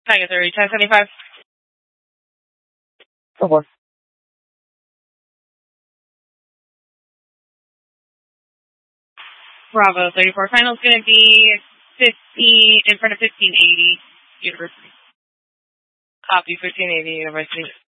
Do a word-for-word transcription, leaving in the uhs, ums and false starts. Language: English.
Tiger thirty, ten seventy-five. Okay. Bravo thirty-four. Final's going to be fifteen in front of fifteen eighty University. Copy fifteen eighty University.